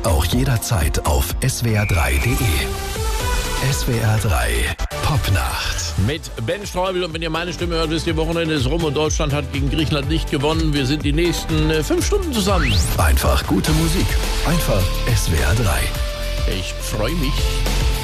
auch jederzeit auf swr3.de. SWR3 Popnacht. Mit Ben Streubel, und wenn ihr meine Stimme hört, wisst ihr, Wochenende ist rum und Deutschland hat gegen Griechenland nicht gewonnen. Wir sind die nächsten 5 Stunden zusammen. Einfach gute Musik. Einfach SWR3. Ich freue mich.